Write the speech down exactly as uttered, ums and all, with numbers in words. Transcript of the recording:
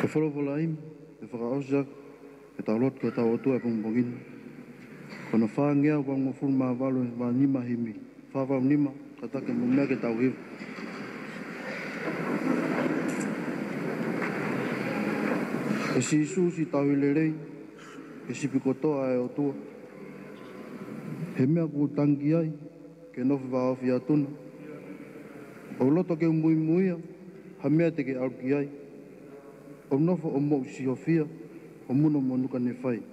Ko wholowola im, e whakaosak, e taulot ko tau otua e pungpungin. Kono whangea wango fulma walo wa nima himi. Whawau nima, katake mo mea ke tau hiru. E si isu si tau ilerei, e si pikotoa e otua. He mea ku tangi ai, ke nofi waofi atuna. O loto ke umui muia, ha mea te ke auki ai. O nofo o mo si hofia, o muno mo nuka ne whai.